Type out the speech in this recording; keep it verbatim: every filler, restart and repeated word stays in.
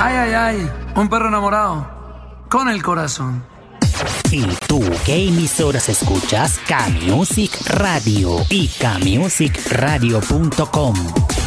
Ay, ay, ay, un perro enamorado con el corazón. ¿Y tú qué emisoras escuchas? K-Music Radio y K Music Radio punto com.